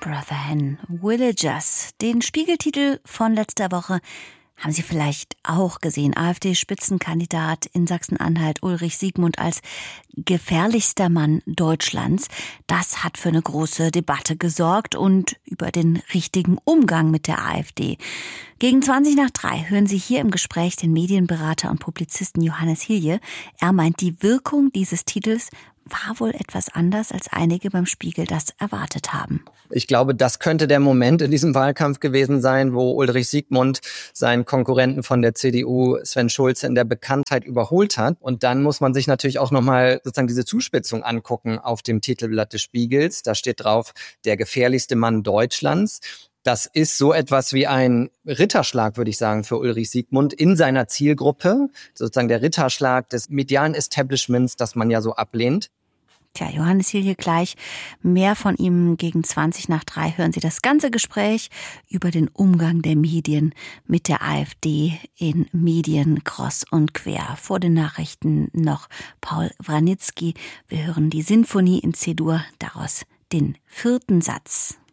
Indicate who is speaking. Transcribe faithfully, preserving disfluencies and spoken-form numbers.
Speaker 1: Brother Hen Villagers. Den Spiegeltitel von letzter Woche haben Sie vielleicht auch gesehen. AfD-Spitzenkandidat in Sachsen-Anhalt Ulrich Siegmund als gefährlichster Mann Deutschlands. Das hat für eine große Debatte gesorgt und über den richtigen Umgang mit der AfD. Gegen zwanzig nach drei hören Sie hier im Gespräch den Medienberater und Publizisten Johannes Hilje. Er meint, die Wirkung dieses Titels war wohl etwas anders, als einige beim Spiegel das erwartet haben.
Speaker 2: Ich glaube, das könnte der Moment in diesem Wahlkampf gewesen sein, wo Ulrich Siegmund seinen Konkurrenten von der C D U, Sven Schulze, in der Bekanntheit überholt hat. Und dann muss man sich natürlich auch nochmal sozusagen diese Zuspitzung angucken auf dem Titelblatt des Spiegels. Da steht drauf, der gefährlichste Mann Deutschlands. Das ist so etwas wie ein Ritterschlag, würde ich sagen, für Ulrich Siegmund in seiner Zielgruppe. Sozusagen der Ritterschlag des medialen Establishments, das man ja so ablehnt.
Speaker 1: Tja, Johannes Hilje gleich. Mehr von ihm gegen zwanzig nach drei hören Sie das ganze Gespräch über den Umgang der Medien mit der AfD in Medien kreuz und quer. Vor den Nachrichten noch Paul Wranitzky. Wir hören die Sinfonie in C-Dur, daraus den vierten Satz.